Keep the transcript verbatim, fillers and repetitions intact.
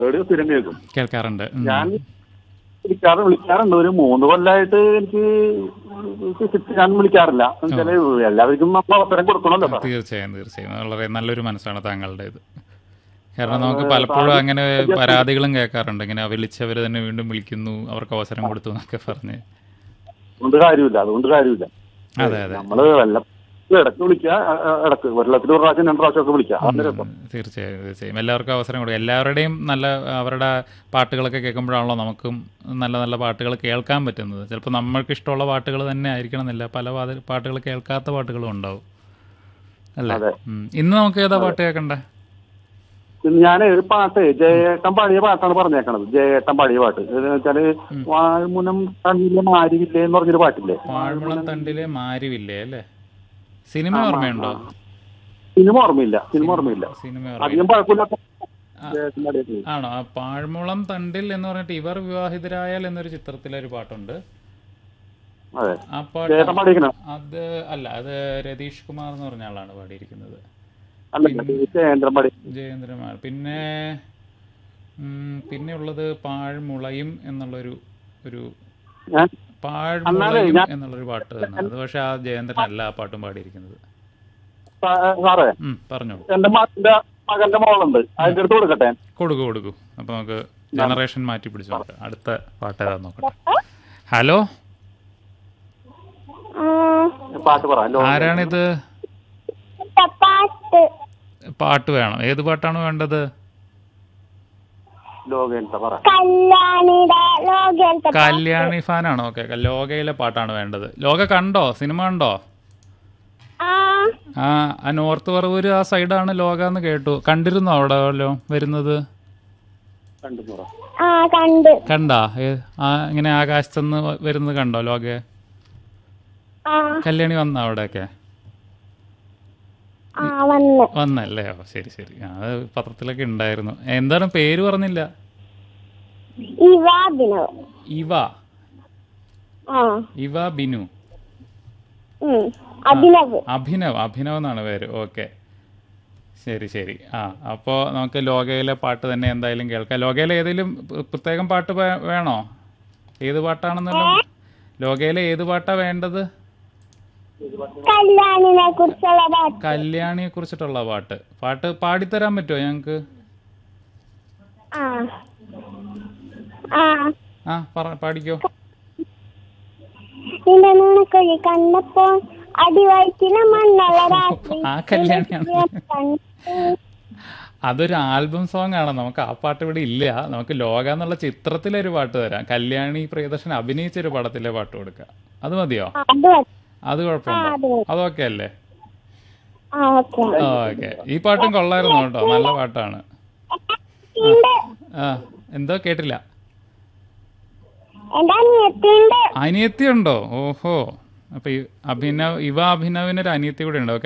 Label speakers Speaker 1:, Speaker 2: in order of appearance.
Speaker 1: Radio സ്ഥിരം കേൾക്കും.
Speaker 2: കേൾക്കാറുണ്ട്. ഉം.
Speaker 1: ഞാൻ വിളിക്കാറ് വിളിക്കാറുണ്ട് ഒരു മൂന്ന് കൊല്ലമായിട്ട് എനിക്ക് ഞാൻ വിളിക്കാറില്ല. എന്നുവെച്ചാല് എല്ലാവർക്കും നമ്മൾ അവസരം കൊടുക്കണമല്ലോ സാറേ.
Speaker 2: തീർച്ചയായും തീർച്ചയായും വളരെ നല്ലൊരു മനസ്സാണ് താങ്കളുടേത്. കാരണം നമുക്ക് പലപ്പോഴും അങ്ങനെ പരാതികളും കേൾക്കാറുണ്ട്, ഇങ്ങനെ വിളിച്ചവർ തന്നെ വീണ്ടും വിളിക്കുന്നു, അവർക്ക് അവസരം കൊടുത്തു എന്നൊക്കെ പറഞ്ഞ്.
Speaker 1: അതുകൊണ്ട് കാര്യമില്ല അതുകൊണ്ട് കാര്യമില്ല
Speaker 2: അതെ അതെ
Speaker 1: നമ്മള് വല്ല ഇടക്ക് വിളിക്കുക, ഇടക്ക് കൊല്ലത്തിൽ ഒരു പ്രാവശ്യം രണ്ട് പ്രാവശ്യം ഒക്കെ വിളിക്കുക. അതാണ് രസം.
Speaker 2: തീർച്ചയായും തീർച്ചയായും എല്ലാവർക്കും അവസരം കൊടുക്കും. എല്ലാവരുടെയും നല്ല അവരുടെ പാട്ടുകളൊക്കെ കേൾക്കുമ്പോഴാണല്ലോ നമുക്കും നല്ല നല്ല പാട്ടുകൾ കേൾക്കാൻ പറ്റുന്നത്. ചിലപ്പോൾ നമ്മൾക്ക് ഇഷ്ടമുള്ള പാട്ടുകൾ തന്നെ ആയിരിക്കണം എന്നില്ല, പല പാത- പാട്ടുകൾ കേൾക്കാത്ത പാട്ടുകളും ഉണ്ടാവും അല്ലേ.
Speaker 1: അതെ.
Speaker 2: ഉം. ഇന്ന് നമുക്ക് ഏതാ പാട്ട് കേൾക്കണ്ടേ?
Speaker 1: ഞാൻ ഒരു പാട്ട് ജയേട്ടൻ പാടിയ പാട്ടാണ് പറഞ്ഞേക്കണത്. ജയേട്ടൻ പാടിയ പാട്ട് എന്ന് വെച്ചാല് വാഴ്മുനം തണ്ടിലെ മാരിവില്ലേ എന്ന് പറഞ്ഞൊരു പാട്ടില്ലേ?
Speaker 2: വാഴ്മുളം തണ്ടിലെ മാരിവില്ലേ അല്ലേ? സിനിമ ഓർമ്മയുണ്ടോ?
Speaker 1: സിനിമ ഓർമ്മയില്ല സിനിമ ഓർമ്മയില്ല
Speaker 2: സിനിമ
Speaker 1: അധികം
Speaker 2: ഓർമ്മയില്ല.
Speaker 1: പഴക്കമില്ല.
Speaker 2: ആണോ? ആ പാഴ്മുളം തണ്ടിൽ എന്ന് പറഞ്ഞിട്ട് ഇവർ വിവാഹിതരായാൽ എന്നൊരു ചിത്രത്തിലെ ഒരു പാട്ടുണ്ട്.
Speaker 1: അതെ.
Speaker 2: ആ പാട്ട്
Speaker 1: ജയേട്ടൻ പാടിയിരിക്കണം.
Speaker 2: അത് അല്ല, അത് രതീഷ് കുമാർ എന്ന് പറഞ്ഞ ആളാണ് പാടിയിരിക്കുന്നത്.
Speaker 1: അല്ല ജയേന്ദ്രൻ പാടി.
Speaker 2: ജയേന്ദ്രമാർ. പിന്നെ ഉം, പിന്നെ ഉള്ളത് പാഴ്മുളയും എന്നുള്ളൊരു ഒരു
Speaker 1: ഞാൻ
Speaker 2: പാഴ്മുളയും എന്നുള്ളൊരു പാട്ട് തന്നെ. അത് പക്ഷെ ആ ജയേന്ദ്രൻ അല്ല ആ പാട്ടും പാടിയിരിക്കുന്നത്.
Speaker 1: സാറേ
Speaker 2: ഉം, പറഞ്ഞോളൂ.
Speaker 1: എന്റെ മകന്റെ മകന്റെ മോളുണ്ട്, അതിന്റെ അടുത്ത് കൊടുക്കട്ടെ?
Speaker 2: കൊടുക്കൂ കൊടുക്കൂ. അപ്പൊ നമുക്ക് ജനറേഷൻ മാറ്റി പിടിച്ചു നോക്കാം. അടുത്ത പാട്ട് ഏതാന്ന് നോക്കട്ടെ. ഹലോ,
Speaker 1: പാട്ട് പറ.
Speaker 2: ആരാണിത്?
Speaker 3: പാട്ട്
Speaker 2: പാട്ട് വേണം. ഏത് പാട്ടാണ് വേണ്ടത്?
Speaker 1: ലോകേന്ദ്ര പറ.
Speaker 3: കല്യാണിയുടെ ലോകത്തെ
Speaker 2: കല്യാണി ഫാനാണോ? ഓക്കെ, ലോകയിലെ പാട്ടാണ് വേണ്ടത്. ലോക കണ്ടോ? സിനിമ കണ്ടോ?
Speaker 3: ആ
Speaker 2: ആ ആ നോർത്ത് പറവൂര് ആ സൈഡാണ് ലോക എന്ന് കേട്ടു. കണ്ടിരുന്നോ അവിടെ വല്ലോ വരുന്നത്?
Speaker 1: കണ്ടു പറ.
Speaker 3: ആ കണ്ട്
Speaker 2: കണ്ടാ? ഏ- ആ ഇങ്ങനെ ആകാശത്തുനിന്ന് വരുന്നത് കണ്ടോ ലോകെ?
Speaker 3: ആ
Speaker 2: കല്യാണി വന്ന അവിടെയൊക്കെ
Speaker 3: ആ വന്ന്
Speaker 2: വന്നല്ലേ? ഓ ശരി ശരി. ആ, അത് പത്രത്തിലൊക്കെ ഉണ്ടായിരുന്നു. എന്താണ് പേര് പറഞ്ഞില്ല?
Speaker 3: ഇവാബിനോ
Speaker 2: ഇവ
Speaker 3: ആ
Speaker 2: ഇവ ബിനു.
Speaker 3: ഉം അഭിനവ്
Speaker 2: അഭിനവ് അഭിനവ് എന്നാണ് പേര്. ഓക്കെ, ശരി ശരി. ആ അപ്പോൾ നമുക്ക് ലോകയിലെ പാട്ട് തന്നെ എന്തായാലും കേൾക്കാം. ലോകയിലെ ഏതെങ്കിലും പ്ര- പ്രത്യേകം പാട്ട് വേ- വേണോ? ഏത് പാട്ടാണെന്നല്ലോ? ലോകയിലെ ഏത് പാട്ടാ വേണ്ടത്?
Speaker 3: കല്യാണിനെ കുറിച്ചുള്ള പാട്ട്.
Speaker 2: കല്യാണിയെ കുറിച്ചിട്ടുള്ള പാട്ട്. പാട്ട് പാടിത്തരാൻ പറ്റുമോ ഞങ്ങൾക്ക്?
Speaker 3: ആ ആ
Speaker 2: ആ പറ, പാടിക്കോ.
Speaker 3: നിന്റെ നുണക്കൊഴി കണ്ടപ്പോ അടിവയറ്റിലെ മണ്ണുള്ള രാത്രി
Speaker 2: ആ കല്യാണിയാണ്.
Speaker 3: കണ്ടു.
Speaker 2: അതൊരു ആൽബം സോങ് ആണ്. നമുക്ക് ആ പാട്ട് ഇവിടെ ഇല്ല. നമുക്ക് ലോക എന്നുള്ള ചിത്രത്തിലൊരു പാട്ട് തരാം. കല്യാണി പ്രിയദർശൻ അഭിനയിച്ചൊരു പടത്തിലെ പാട്ട് കൊടുക്കാം. അത് മതിയോ?
Speaker 3: ആ, അത് മതി.
Speaker 2: അത്
Speaker 3: ആ,
Speaker 2: കുഴപ്പമുണ്ടോ?
Speaker 3: അത് മതി.
Speaker 2: അതൊക്കെ അല്ലേ?
Speaker 3: ആ ഓക്കെ.
Speaker 2: ഓക്കെ, ഈ പാട്ടും കൊള്ളായിരുന്നു കേട്ടോ, നല്ല പാട്ടാണ്.
Speaker 3: ഉണ്ട്.
Speaker 2: ആ എന്തോ കേട്ടില്ല.
Speaker 3: എന്റെ അനിയത്തിണ്ട്.
Speaker 2: അനിയത്തി ഉണ്ടോ? ഓഹോ, അപ്പൊ ഈ അഭിനവ് ഇവ അഭിനവിനൊരു അനിയത്തി കൂടെ ഉണ്ടോ?